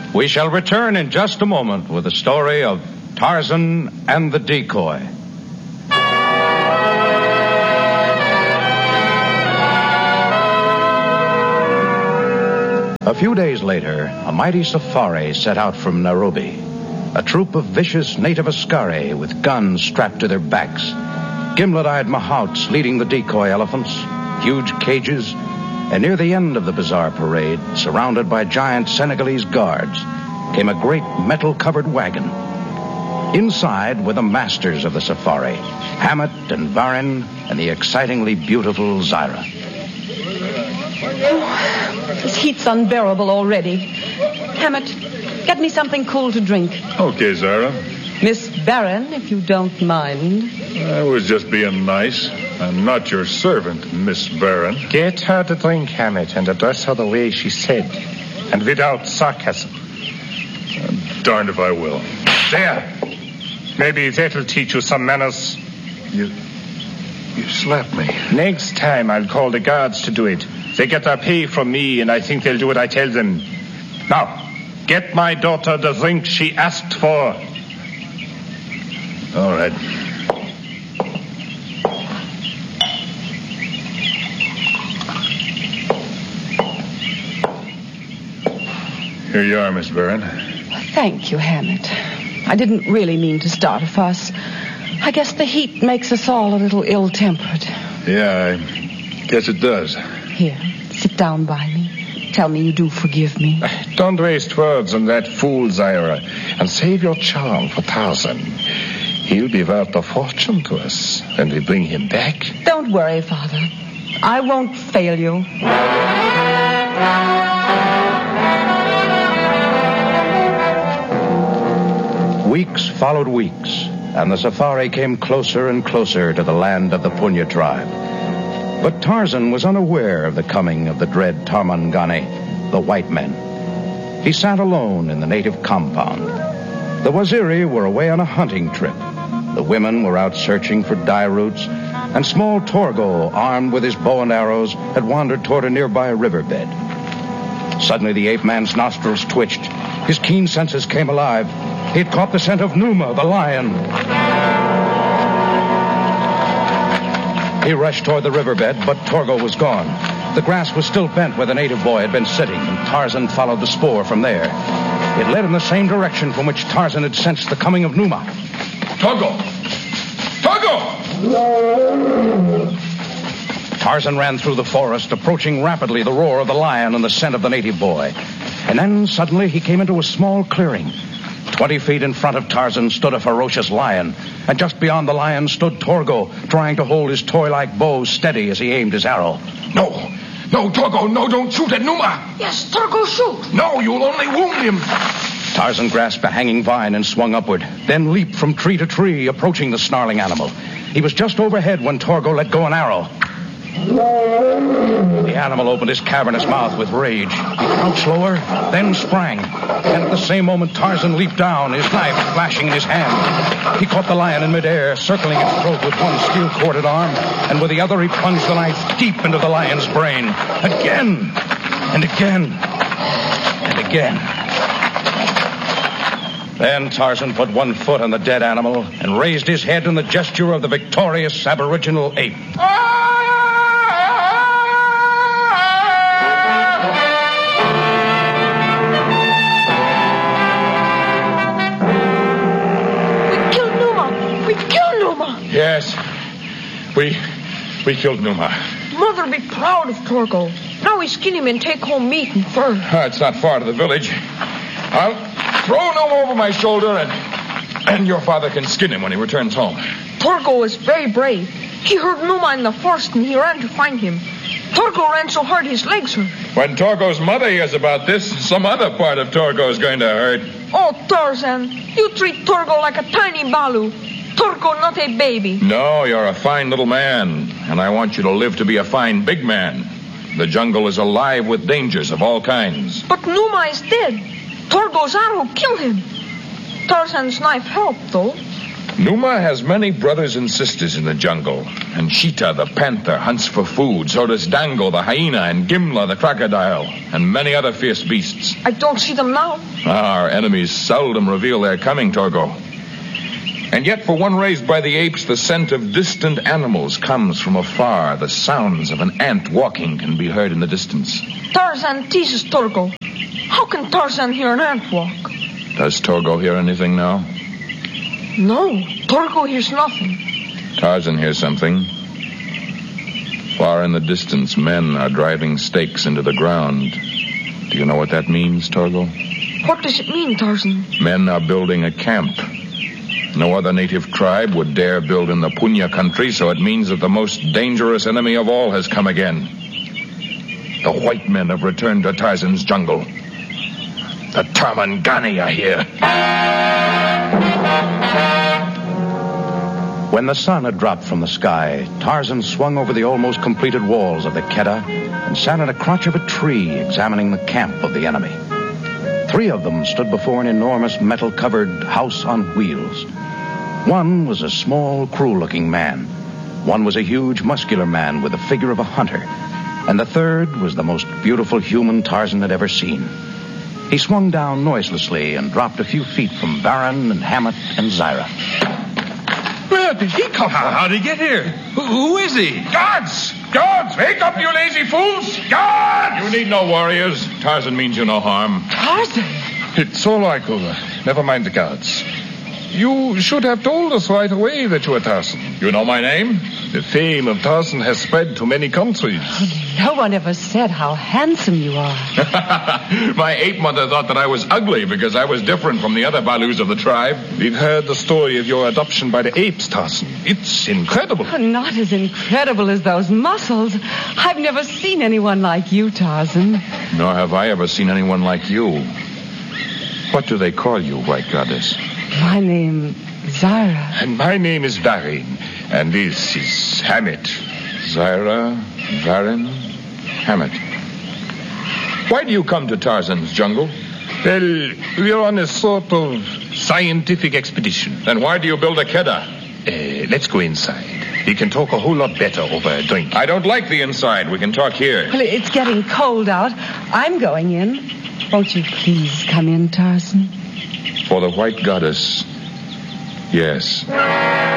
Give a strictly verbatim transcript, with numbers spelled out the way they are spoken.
We shall return in just a moment with the story of Tarzan and the Decoy. A few days later, a mighty safari set out from Nairobi. A troop of vicious native Askari with guns strapped to their backs. Gimlet-eyed Mahouts leading the decoy elephants, huge cages, and near the end of the bizarre parade, surrounded by giant Senegalese guards, came a great metal-covered wagon. Inside were the masters of the safari, Hammett and Varin, and the excitingly beautiful Zaira. Oh, this heat's unbearable already. Hammett, get me something cool to drink. Okay, Zaira. Miss Barron, if you don't mind. I was just being nice. I'm not your servant, Miss Barron. Get her to drink, Hammett, and address her the way she said, and without sarcasm. I'm darned if I will. There. Maybe that'll teach you some manners. You... you slapped me. Next time, I'll call the guards to do it. They get their pay from me, and I think they'll do what I tell them. Now, get my daughter the drink she asked for. All right. Here you are, Miss Barron. Thank you, Hammett. I didn't really mean to start a fuss. I guess the heat makes us all a little ill-tempered. Yeah, I guess it does. Here, sit down by me. Tell me you do forgive me. Don't waste words on that fool, Zaira, and save your charm for Tarzan. He'll be worth a fortune to us when we bring him back. Don't worry, Father. I won't fail you. Weeks followed weeks, and the safari came closer and closer to the land of the Punya tribe. But Tarzan was unaware of the coming of the dread Tarmangani, the white men. He sat alone in the native compound. The Waziri were away on a hunting trip. The women were out searching for dye roots, and small Torgo, armed with his bow and arrows, had wandered toward a nearby riverbed. Suddenly the ape-man's nostrils twitched. His keen senses came alive. He had caught the scent of Numa, the lion. He rushed toward the riverbed, but Torgo was gone. The grass was still bent where the native boy had been sitting, and Tarzan followed the spoor from there. It led in the same direction from which Tarzan had sensed the coming of Numa. Torgo! Torgo! Tarzan ran through the forest, approaching rapidly the roar of the lion and the scent of the native boy. And then suddenly he came into a small clearing. Twenty feet in front of Tarzan stood a ferocious lion, and just beyond the lion stood Torgo, trying to hold his toy-like bow steady as he aimed his arrow. No! No, Torgo, no, don't shoot at Numa! Yes, Torgo, shoot! No, you'll only wound him! Tarzan grasped a hanging vine and swung upward, then leaped from tree to tree, approaching the snarling animal. He was just overhead when Torgo let go an arrow. The animal opened his cavernous mouth with rage. He crouched lower, then sprang. And at the same moment, Tarzan leaped down, his knife flashing in his hand. He caught the lion in midair, circling its throat with one steel-corded arm, and with the other he plunged the knife deep into the lion's brain. Again, and again, and again. Then Tarzan put one foot on the dead animal and raised his head in the gesture of the victorious aboriginal ape. Yes, we we killed Numa. Mother be proud of Torgo. Now we skin him and take home meat and fur. Uh, it's not far to the village. I'll throw Numa over my shoulder, and and your father can skin him when he returns home. Torgo is very brave. He heard Numa in the forest, and he ran to find him. Torgo ran so hard his legs hurt. When Torgo's mother hears about this, some other part of Torgo is going to hurt. Oh, Tarzan, you treat Torgo like a tiny balu. Torgo, not a baby. No, you're a fine little man, and I want you to live to be a fine big man. The jungle is alive with dangers of all kinds. But Numa is dead. Torgo's arrow killed him. Tarzan's knife helped, though. Numa has many brothers and sisters in the jungle. And Cheetah, the panther, hunts for food. So does Dango, the hyena, and Gimla, the crocodile, and many other fierce beasts. I don't see them now. Our enemies seldom reveal their coming, Torgo. And yet, for one raised by the apes, the scent of distant animals comes from afar. The sounds of an ant walking can be heard in the distance. Tarzan teases Torgo. How can Tarzan hear an ant walk? Does Torgo hear anything now? No, Torgo hears nothing. Tarzan hears something. Far in the distance, men are driving stakes into the ground. Do you know what that means, Torgo? What does it mean, Tarzan? Men are building a camp. No other native tribe would dare build in the Punya country, so it means that the most dangerous enemy of all has come again. The white men have returned to Tarzan's jungle. The Tarmangani are here. When the sun had dropped from the sky, Tarzan swung over the almost completed walls of the Keddah and sat in a crotch of a tree examining the camp of the enemy. Three of them stood before an enormous metal-covered house on wheels. One was a small, cruel-looking man. One was a huge, muscular man with the figure of a hunter. And the third was the most beautiful human Tarzan had ever seen. He swung down noiselessly and dropped a few feet from Baron and Hammett and Zaira. Where did he come from? How did he get here? Who, who is he? Guards! Guards! Wake up, you lazy fools! Guards! You need no warriors. Tarzan means you no harm. Tarzan? It's all right, Cooler. Never mind the guards. You should have told us right away that you were Tarzan. You know my name? The fame of Tarzan has spread to many countries. No one ever said how handsome you are. My ape mother thought that I was ugly because I was different from the other Balus of the tribe. We've heard the story of your adoption by the apes, Tarzan. It's incredible. Not as incredible as those muscles. I've never seen anyone like you, Tarzan. Nor have I ever seen anyone like you. What do they call you, White Goddess? My name, Zaira. And my name is Varin. And this is Hammett. Zaira, Varin, Hammett. Why do you come to Tarzan's jungle? Well, we're on a sort of scientific expedition. Then why do you build a Keddah? Uh, let's go inside. We can talk a whole lot better over a drink. I don't like the inside. We can talk here. Well, it's getting cold out. I'm going in. Won't you please come in, Tarzan? For the White Goddess, yes.